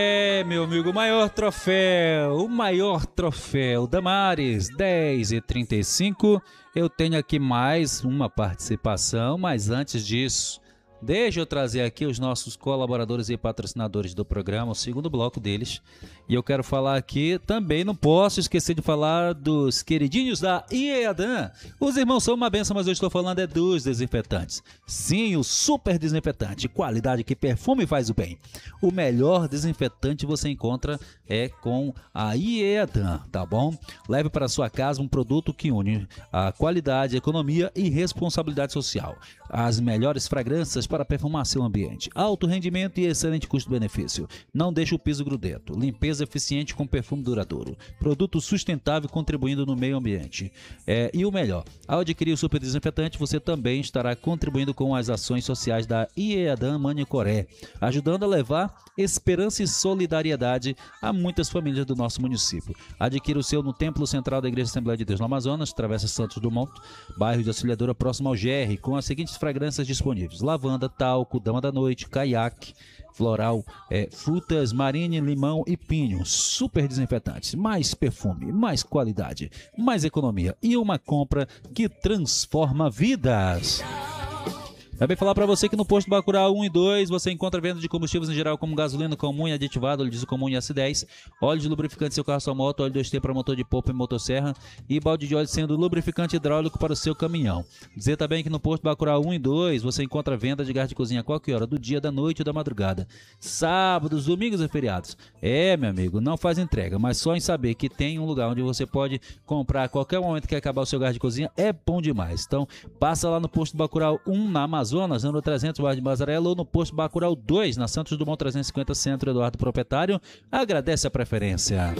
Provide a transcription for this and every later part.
Meu amigo, o maior troféu Damares, 10h35. Eu tenho aqui mais uma participação, mas antes disso, deixa eu trazer aqui os nossos colaboradores e patrocinadores do programa, o segundo bloco deles. E eu quero falar aqui também, não posso esquecer de falar dos queridinhos da IEADAN. Os irmãos são uma benção, mas eu estou falando é dos desinfetantes. Sim, o super desinfetante, qualidade que perfume e faz o bem. O melhor desinfetante você encontra com a IEADAN, tá bom? Leve para sua casa um produto que une a qualidade, economia e responsabilidade social. As melhores fragrâncias para perfumar seu ambiente. Alto rendimento e excelente custo-benefício. Não deixe o piso grudento. Limpeza eficiente com perfume duradouro. Produto sustentável contribuindo no meio ambiente. E o melhor, ao adquirir o super desinfetante, você também estará contribuindo com as ações sociais da IEADAN Manicoré, ajudando a levar esperança e solidariedade a muitas famílias do nosso município. Adquira o seu no Templo Central da Igreja Assembleia de Deus no Amazonas, Travessa Santos Dumont, bairro de Auxiliadora, próximo ao GR, com as seguintes fragrâncias disponíveis: lavanda, talco, dama da noite, caiaque, floral, frutas, marine, limão e pinho. Super desinfetantes, mais perfume, mais qualidade, mais economia e uma compra que transforma vidas. Também falar para você que no posto Bacurau 1 e 2 você encontra venda de combustíveis em geral como gasolina comum e aditivado, óleo diesel comum e S10, óleo de lubrificante seu carro, sua moto, óleo 2T para motor de polpa e motosserra e balde de óleo sendo lubrificante hidráulico para o seu caminhão. Dizer também que no posto Bacurau 1 e 2 você encontra venda de gás de cozinha a qualquer hora do dia, da noite ou da madrugada, sábados, domingos e feriados. Meu amigo, não faz entrega, mas só em saber que tem um lugar onde você pode comprar a qualquer momento que acabar o seu gás de cozinha é bom demais. Então passa lá no posto Bacurau 1 na Amazonas, número 300, bairro de Mazarela, ou no posto Bacurau 2, na Santos Dumont 350, Centro Eduardo Proprietário. Agradece a preferência.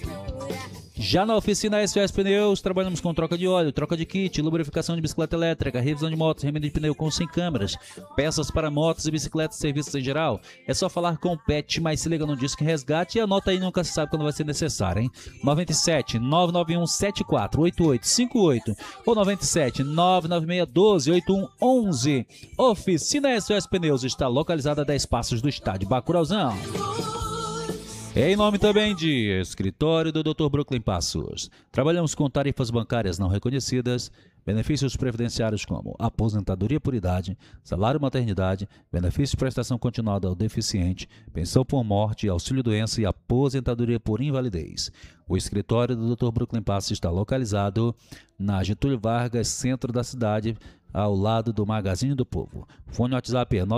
Já na oficina SOS Pneus, trabalhamos com troca de óleo, troca de kit, lubrificação de bicicleta elétrica, revisão de motos, remendo de pneu com 100 câmeras, peças para motos e bicicletas, serviços em geral. É só falar com o Pet, mas se liga no Disque Resgate e anota aí, nunca se sabe quando vai ser necessário, hein? 97 991 74 8858 ou 97 996 12 8111. Oficina SOS Pneus está localizada a 10 passos do estádio Bacurauzão. Em nome também de Escritório do Dr. Brooklyn Passos. Trabalhamos com tarifas bancárias não reconhecidas, benefícios previdenciários como aposentadoria por idade, salário maternidade, benefício de prestação continuada ao deficiente, pensão por morte, auxílio-doença e aposentadoria por invalidez. O escritório do Dr. Brooklyn Passos está localizado na Getúlio Vargas, centro da cidade, ao lado do Magazine do Povo. Fone WhatsApp é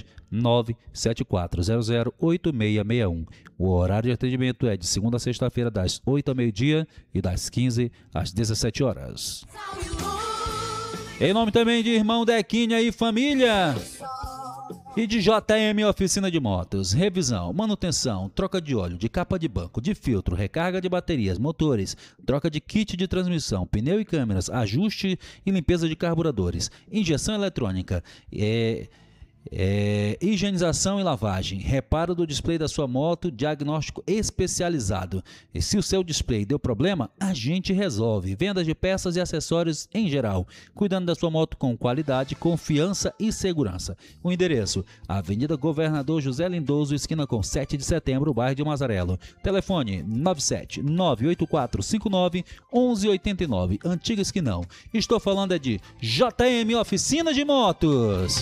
97974008661. O horário de atendimento é de segunda a sexta-feira, das 8 ao meio-dia e das 15 às 17 horas. Em nome também de Irmão Dequinha e família e de JM Oficina de Motos, revisão, manutenção, troca de óleo, de capa de banco, de filtro, recarga de baterias, motores, troca de kit de transmissão, pneu e câmeras, ajuste e limpeza de carburadores, injeção eletrônica, higienização e lavagem, reparo do display da sua moto, diagnóstico especializado. E se o seu display deu problema, a gente resolve. Vendas de peças e acessórios em geral, cuidando da sua moto com qualidade, confiança e segurança. O endereço: Avenida Governador José Lindoso, esquina com 7 de setembro, bairro de Mazarelo. Telefone 97 984 59 1189, antiga esquinão. Estou falando de JM Oficina de Motos.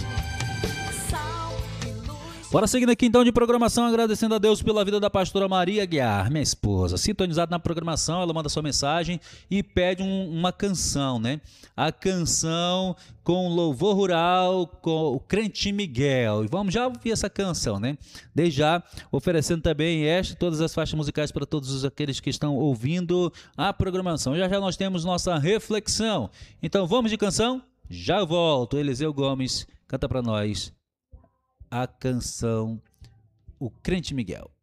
Bora seguindo aqui então de programação, agradecendo a Deus pela vida da pastora Maria Guiar, minha esposa. Sintonizada na programação, ela manda sua mensagem e pede uma canção, né? A canção com louvor rural, com o Crente Miguel. E vamos já ouvir essa canção, né? Desde já, oferecendo também todas as faixas musicais para todos aqueles que estão ouvindo a programação. Já já nós temos nossa reflexão. Então vamos de canção? Já volto. Eliseu Gomes canta para nós a canção O Crente Miguel.